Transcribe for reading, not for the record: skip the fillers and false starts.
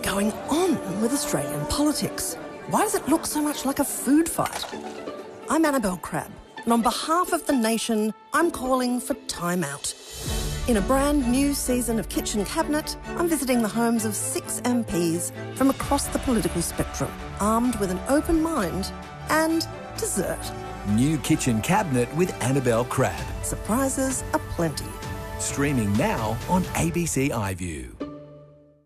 going on with Australian politics? Why does it look so much like a food fight? I'm Annabelle Crabb, and on behalf of the nation, I'm calling for time out. In a brand new season of Kitchen Cabinet, I'm visiting the homes of 6 MPs from across the political spectrum, armed with an open mind and dessert. New Kitchen Cabinet with Annabelle Crabb. Surprises aplenty. Streaming now on ABC iView.